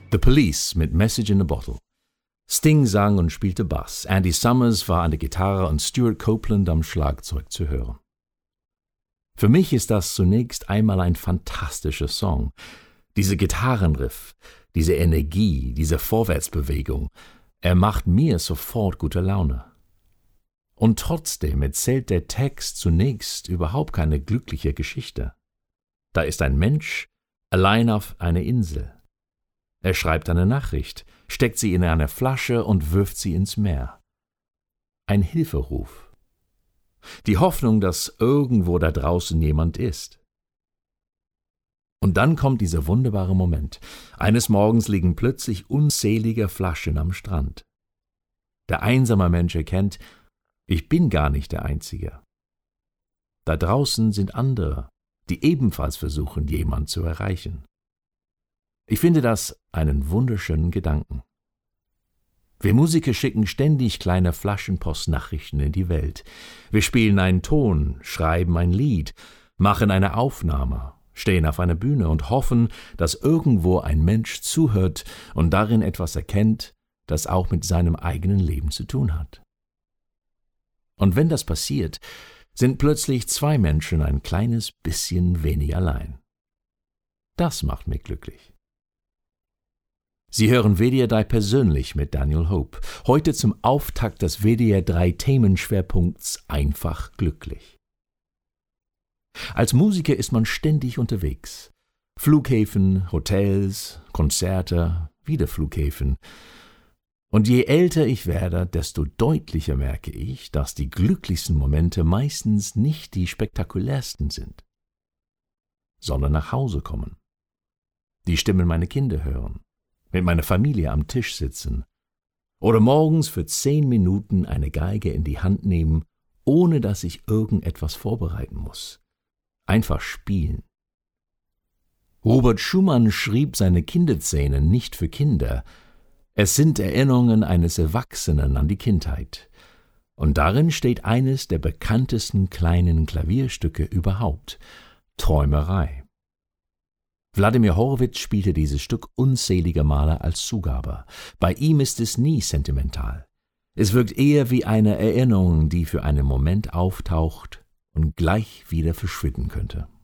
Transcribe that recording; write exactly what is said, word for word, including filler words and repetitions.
The Police mit Message in a Bottle. Sting sang und spielte Bass, Andy Summers war an der Gitarre und Stuart Copeland am Schlagzeug zu hören. Für mich ist das zunächst einmal ein fantastischer Song. Diese Gitarrenriff, diese Energie, diese Vorwärtsbewegung, er macht mir sofort gute Laune. Und trotzdem erzählt der Text zunächst überhaupt keine glückliche Geschichte. Da ist ein Mensch allein auf einer Insel. Er schreibt eine Nachricht, steckt sie in eine Flasche und wirft sie ins Meer. Ein Hilferuf. Die Hoffnung, dass irgendwo da draußen jemand ist. Und dann kommt dieser wunderbare Moment. Eines Morgens liegen plötzlich unzählige Flaschen am Strand. Der einsame Mensch erkennt, ich bin gar nicht der Einzige. Da draußen sind andere, die ebenfalls versuchen, jemanden zu erreichen. Ich finde das einen wunderschönen Gedanken. Wir Musiker schicken ständig kleine Flaschenpostnachrichten in die Welt. Wir spielen einen Ton, schreiben ein Lied, machen eine Aufnahme, stehen auf einer Bühne und hoffen, dass irgendwo ein Mensch zuhört und darin etwas erkennt, das auch mit seinem eigenen Leben zu tun hat. Und wenn das passiert, sind plötzlich zwei Menschen ein kleines bisschen weniger allein. Das macht mich glücklich. Sie hören W D R drei persönlich mit Daniel Hope. Heute zum Auftakt des W D R drei Themenschwerpunkts Einfach glücklich. Als Musiker ist man ständig unterwegs. Flughäfen, Hotels, Konzerte, wieder Flughäfen. Und je älter ich werde, desto deutlicher merke ich, dass die glücklichsten Momente meistens nicht die spektakulärsten sind, sondern nach Hause kommen, die Stimmen meiner Kinder hören, mit meiner Familie am Tisch sitzen oder morgens für zehn Minuten eine Geige in die Hand nehmen, ohne dass ich irgendetwas vorbereiten muss. Einfach spielen. Robert Schumann schrieb seine Kinderszenen nicht für Kinder. Es sind Erinnerungen eines Erwachsenen an die Kindheit. Und darin steht eines der bekanntesten kleinen Klavierstücke überhaupt, Träumerei. Wladimir Horowitz spielte dieses Stück unzählige Male als Zugabe. Bei ihm ist es nie sentimental. Es wirkt eher wie eine Erinnerung, die für einen Moment auftaucht und gleich wieder verschwinden könnte.